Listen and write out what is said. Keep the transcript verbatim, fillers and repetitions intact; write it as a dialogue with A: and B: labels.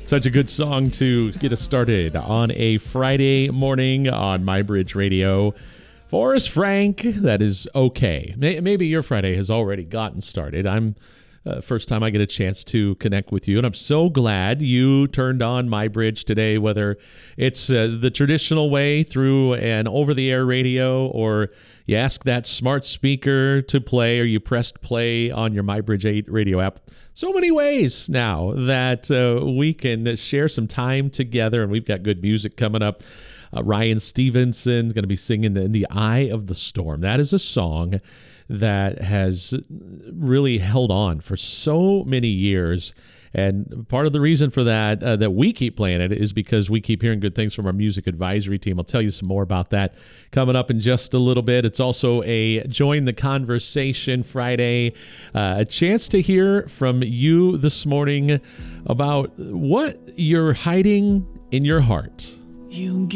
A: Such a good song to get us started on a Friday morning on MyBridge Radio. Forrest Frank, that is okay. Maybe your Friday has already gotten started. I'm uh, first time I get a chance to connect with you, and I'm so glad you turned on MyBridge today, whether it's uh, the traditional way through an over-the-air radio, or you ask that smart speaker to play, or you pressed play on your MyBridge eight radio app. So many ways now that uh, we can share some time together, and we've got good music coming up. Uh, Ryan Stevenson is going to be singing In the Eye of the Storm. That is a song that has really held on for so many years. And part of the reason for that, uh, that we keep playing it, is because we keep hearing good things from our music advisory team. I'll tell you some more about that coming up in just a little bit. It's also a Join the Conversation Friday, uh, a chance to hear from you this morning about what you're hiding in your heart.
B: You